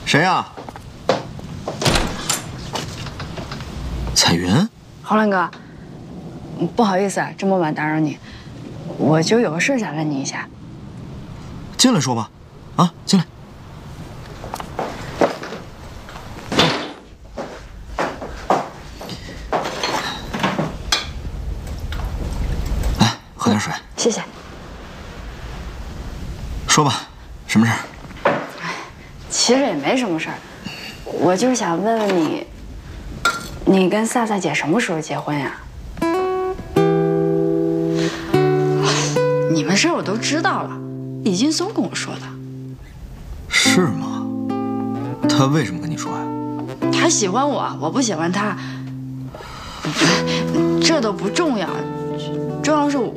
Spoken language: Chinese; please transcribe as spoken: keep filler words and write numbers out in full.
谁呀？彩云。 浩然哥，不好意思啊，这么晚打扰你，我就有个事想问你一下。 进来说吧，啊，进来。来，喝点水。 谢谢。 说吧，什么事儿？ 其实也没什么事儿，我就是想问问你，你跟萨萨姐什么时候结婚呀？你们事儿我都知道了，李劲松跟我说的。 是吗？他为什么跟你说呀？ 他喜欢我，我不喜欢他，这都不重要，重要是我